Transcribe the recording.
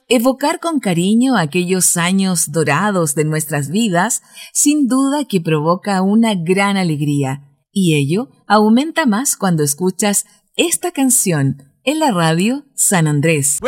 Evocar con cariño aquellos años dorados de nuestras vidas, sin duda que provoca una gran alegría, y ello aumenta más cuando escuchas esta canción en la radio San Andrés.